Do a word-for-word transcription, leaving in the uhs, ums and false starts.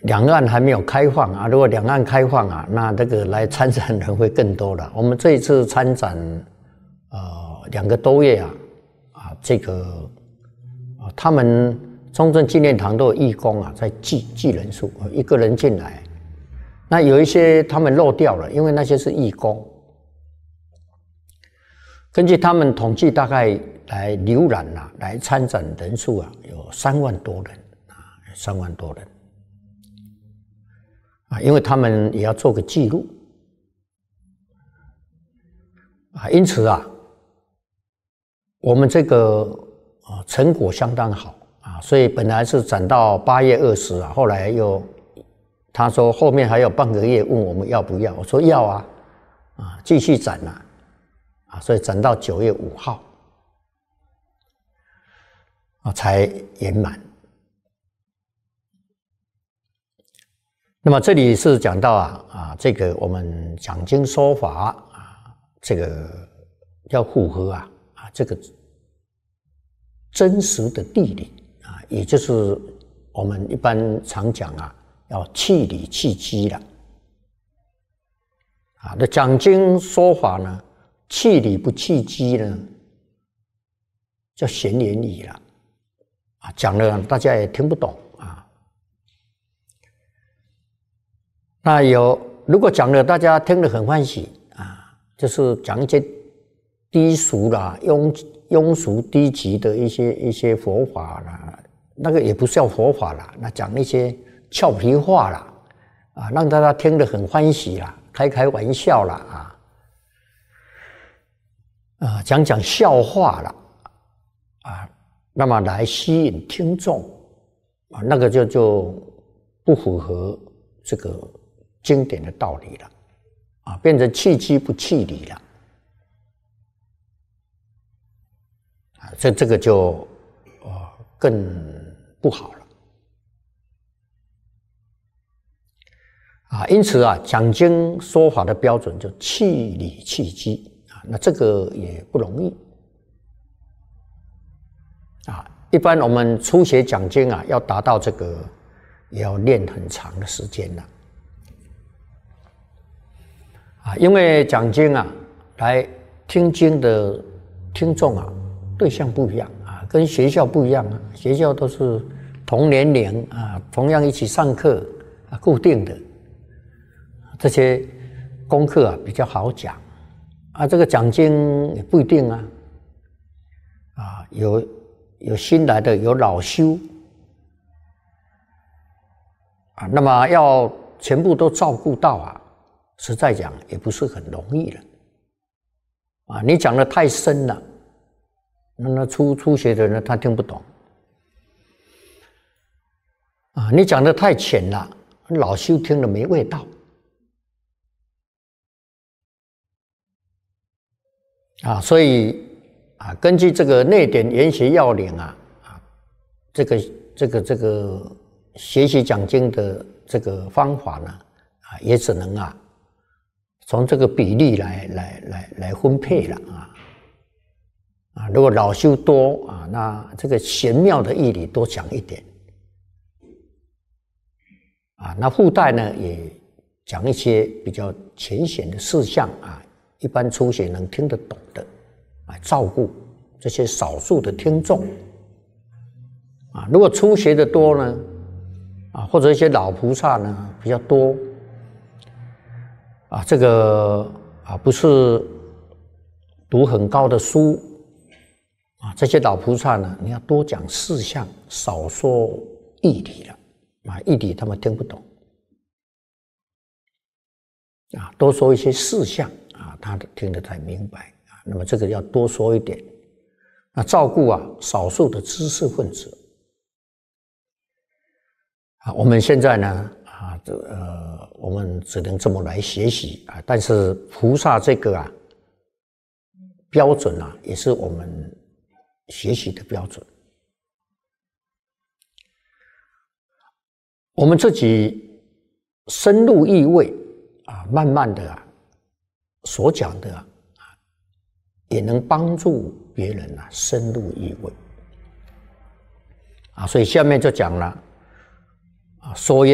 两岸还没有开放啊，如果两岸开放啊，那这个来参展人会更多了。我们这一次参展，呃，两个多月啊，啊，这个，啊，他们中正纪念堂都有义工啊，在记记人数，一个人进来。那有一些他们漏掉了，因为那些是义工。根据他们统计，大概来浏览啊，来参展人数啊，有三万多人啊，三万多人啊，因为他们也要做个记录啊，因此啊，我们这个啊成果相当好啊，所以本来是展到八月二十啊，后来又。他说后面还有半个月，问我们要不要，我说要啊，啊，继续展啊，啊，所以展到九月五号，啊，才圆满。那么这里是讲到啊啊，这个我们讲经说法啊，这个要符合啊啊这个真实的地理啊，也就是我们一般常讲啊。要气理气机了，啊，那讲经说法呢，气理不气机呢，叫闲言语了，啊，讲了大家也听不懂啊。那有如果讲了大家听得很欢喜啊，就是讲一些低俗啦、庸庸俗低级的一些一些佛法啦，那个也不叫佛法啦，那讲那些。俏皮话啦，啊，让大家听得很欢喜啦，开开玩笑啦，啊，啊，讲讲笑话啦，啊，那么来吸引听众，啊，那个就就不符合这个经典的道理了，啊，变成气机不气理了，啊，这这个就呃更不好了。啊，因此啊，讲经说法的标准就气理气机啊，那这个也不容易啊。一般我们初学讲经啊，要达到这个，也要练很长的时间了啊。因为讲经啊，来听经的听众啊，对象不一样啊，跟学校不一样啊。学校都是同年龄啊，同样一起上课啊，固定的。这些功课啊比较好讲啊，这个讲经也不一定啊，啊有有新来的，有老修啊，那么要全部都照顾到啊，实在讲也不是很容易了啊。你讲的太深了，那那初初学的人他听不懂啊，你讲的太浅了，老修听了没味道。啊，所以啊，根据这个内典研学要领啊，啊，这个这个这个学习讲经的这个方法呢，啊，也只能啊，从这个比例来来来来分配了啊。啊，如果老修多啊，那这个玄妙的义理多讲一点。啊，那附带呢也讲一些比较浅显的事项啊。一般初学能听得懂的，啊，照顾这些少数的听众，啊，如果初学的多呢，啊，或者一些老菩萨呢比较多，啊，这个啊不是读很高的书，啊，这些老菩萨呢，你要多讲事项，少说义理了，啊，义理他们听不懂，啊，多说一些事项。啊，他听得才明白啊。那么这个要多说一点，那照顾啊少数的知识分子啊。我们现在呢啊，这呃，我们只能这么来学习啊。但是菩萨这个啊标准啊，也是我们学习的标准。我们自己深入意味啊，慢慢的啊。所讲的啊，也能帮助别人啊深入意味啊，所以下面就讲了啊，说言。